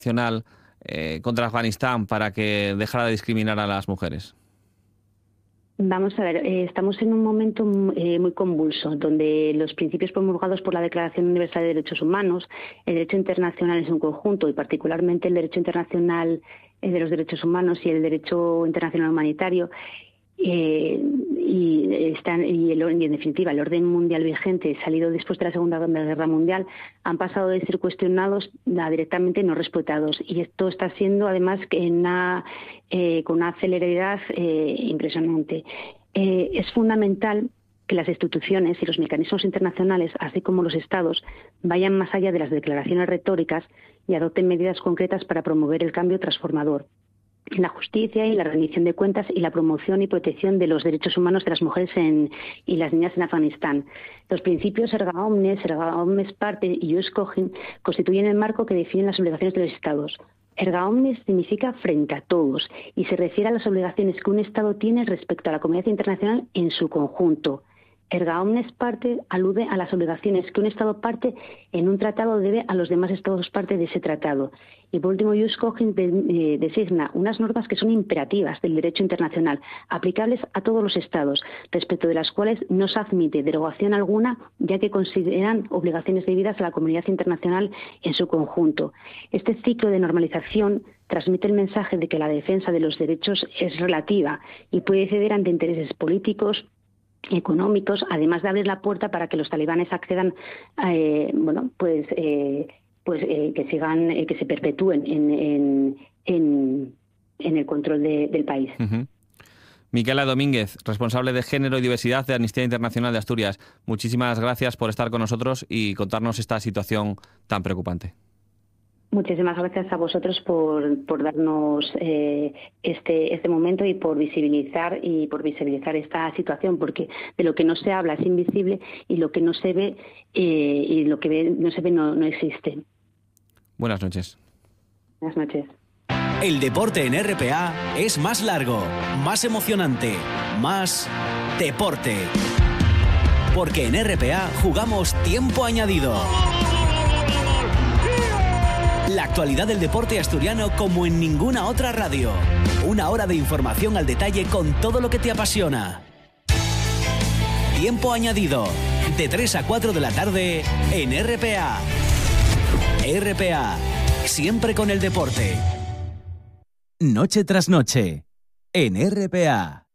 internacional contra Afganistán para que dejara de discriminar a las mujeres? Vamos a ver, estamos en un momento muy convulso, donde los principios promulgados por la Declaración Universal de Derechos Humanos, el derecho internacional en su conjunto y particularmente el derecho internacional de los derechos humanos y el derecho internacional humanitario, y en definitiva el orden mundial vigente salido después de la Segunda Guerra Mundial han pasado de ser cuestionados a directamente no respetados, y esto está siendo además con una celeridad impresionante. Es fundamental que las instituciones y los mecanismos internacionales, así como los Estados, vayan más allá de las declaraciones retóricas y adopten medidas concretas para promover el cambio transformador en la justicia y la rendición de cuentas y la promoción y protección de los derechos humanos de las mujeres y las niñas en Afganistán. Los principios erga omnes parte y jus cogens constituyen el marco que define las obligaciones de los Estados. Erga omnes significa frente a todos y se refiere a las obligaciones que un Estado tiene respecto a la comunidad internacional en su conjunto. Erga omnes parte alude a las obligaciones que un Estado parte en un tratado debe a los demás Estados parte de ese tratado. Y por último, jus cogens designa unas normas que son imperativas del derecho internacional, aplicables a todos los Estados, respecto de las cuales no se admite derogación alguna, ya que consideran obligaciones debidas a la comunidad internacional en su conjunto. Este ciclo de normalización transmite el mensaje de que la defensa de los derechos es relativa y puede ceder ante intereses políticos, económicos, además de abrir la puerta para que los talibanes accedan, que se perpetúen en el control del país. Uh-huh. Micaela Domínguez, responsable de Género y Diversidad de Amnistía Internacional de Asturias. Muchísimas gracias por estar con nosotros y contarnos esta situación tan preocupante. Muchísimas gracias a vosotros por darnos este momento y por visibilizar esta situación, porque de lo que no se habla es invisible y lo que no se ve no existe. Buenas noches. Buenas noches. El deporte en RPA es más largo, más emocionante, más deporte. Porque en RPA jugamos tiempo añadido. La actualidad del deporte asturiano como en ninguna otra radio. Una hora de información al detalle con todo lo que te apasiona. Tiempo añadido. De 3 a 4 de la tarde en RPA. RPA. Siempre con el deporte. Noche tras noche. En RPA.